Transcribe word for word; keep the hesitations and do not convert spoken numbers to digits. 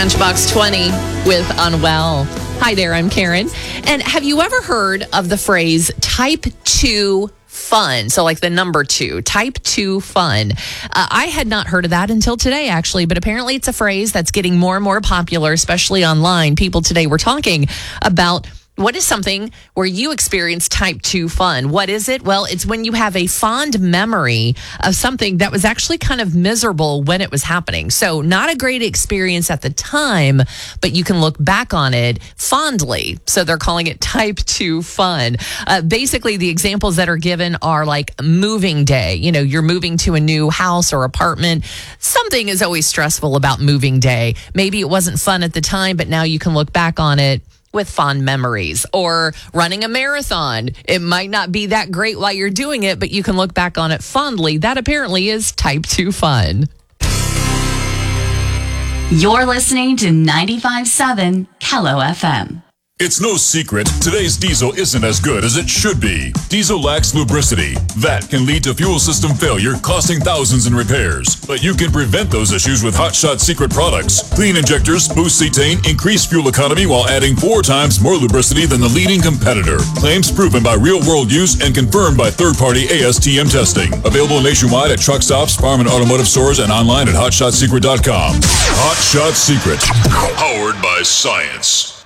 Matchbox twenty with Unwell. Hi there, I'm Karen. And have you ever heard of the phrase type two fun? So like the number two, type two fun. Uh, I had not heard of that until today, actually, but apparently it's a phrase that's getting more and more popular, especially online. People today were talking about what is something where you experience type two fun? What is it? Well, it's when you have a fond memory of something that was actually kind of miserable when it was happening. So not a great experience at the time, but you can look back on it fondly. So they're calling it type two fun. Uh, basically, the examples that are given are like moving day. You know, you're moving to a new house or apartment. Something is always stressful about moving day. Maybe it wasn't fun at the time, but now you can look back on it with fond memories. Or running a marathon. It might not be that great while you're doing it, but you can look back on it fondly. That apparently is type two fun. You're listening to ninety-five point seven Kello F M. It's no secret, today's diesel isn't as good as it should be. Diesel lacks lubricity. That can lead to fuel system failure, costing thousands in repairs. But you can prevent those issues with Hot Shot Secret products. Clean injectors boost cetane, increase fuel economy while adding four times more lubricity than the leading competitor. Claims proven by real-world use and confirmed by third-party A S T M testing. Available nationwide at truck stops, farm and automotive stores, and online at hot shot secret dot com. Hot Shot Secret. Powered by science.